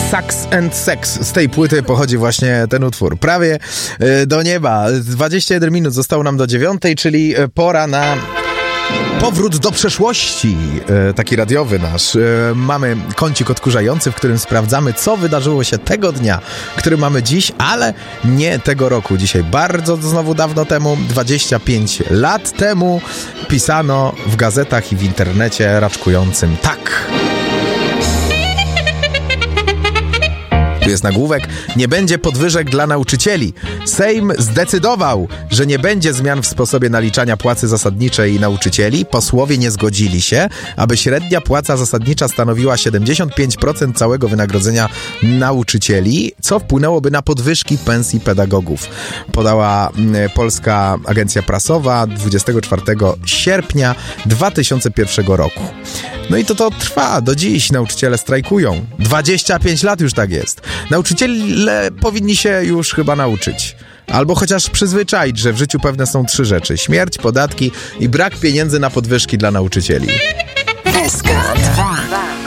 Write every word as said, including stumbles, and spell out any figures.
Sax and Sex. Z tej płyty pochodzi właśnie ten utwór. Prawie do nieba. dwadzieścia jeden minut zostało nam do dziewiątej, czyli pora na powrót do przeszłości. Taki radiowy nasz. Mamy kącik odkurzający, w którym sprawdzamy, co wydarzyło się tego dnia, który mamy dziś, ale nie tego roku. Dzisiaj bardzo znowu dawno temu, dwadzieścia pięć lat temu, pisano w gazetach i w internecie raczkującym tak. Tu jest nagłówek: nie będzie podwyżek dla nauczycieli. Sejm zdecydował, że nie będzie zmian w sposobie naliczania płacy zasadniczej nauczycieli. Posłowie nie zgodzili się, aby średnia płaca zasadnicza stanowiła siedemdziesiąt pięć procent całego wynagrodzenia nauczycieli, co wpłynęłoby na podwyżki pensji pedagogów. Podała Polska Agencja Prasowa dwudziestego czwartego sierpnia dwa tysiące pierwszego roku. No i to to trwa do dziś. Nauczyciele strajkują. dwadzieścia pięć lat już tak jest. Nauczyciele powinni się już chyba nauczyć. Albo chociaż przyzwyczaić, że w życiu pewne są trzy rzeczy: śmierć, podatki i brak pieniędzy na podwyżki dla nauczycieli. S K dwa.